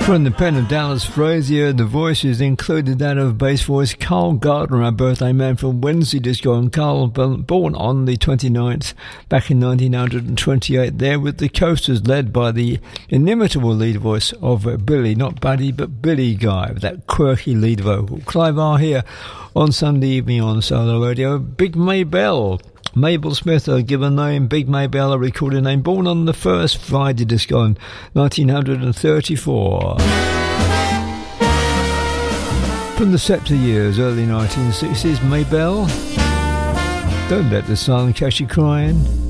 From the pen of Dallas Frazier, the voices included that of bass voice Carl Gardner, our birthday man from Wednesday Disco, and Carl, born on the 29th back in 1928, there with the Coasters, led by the inimitable lead voice of Billy, not Buddy, but Billy Guy, with that quirky lead vocal. Clive R here on Sunday evening on Solo Radio. Big Maybelle. Mabel Smith, a given name, Big Maybelle, a recorded name, born on the first Friday Disco in 1934. From the Scepter years, early 1960s, Maybelle, Don't Let the Sun Catch You Crying.